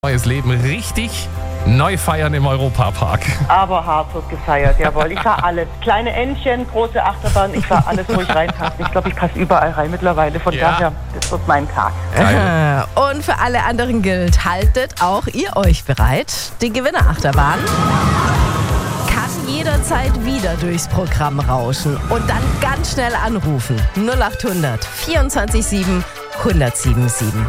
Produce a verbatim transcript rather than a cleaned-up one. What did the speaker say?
Neues Leben richtig neu feiern im Europapark. Aber hart wird gefeiert, jawohl. Ich fahre alles. Kleine Entchen, große Achterbahn, ich fahre alles, wo ich reinpasse. Ich glaube, ich passe überall rein mittlerweile. Von Ja. daher, das wird mein Tag. Geil. Und für alle anderen gilt, haltet auch ihr euch bereit. Die Gewinnerachterbahn kann jederzeit wieder durchs Programm rauschen und dann ganz schnell anrufen. null acht hundert vierundzwanzig sieben eins null sieben sieben.